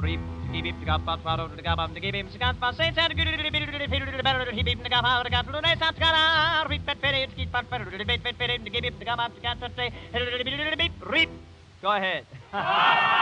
Reap, keep him to go, but follow the gum, to give him scant, but say, and good, he beat the gum out of the gum, and I sat scar, reap, but fitted, keep but fitted, to give him the gum out, to say, reap. Go ahead.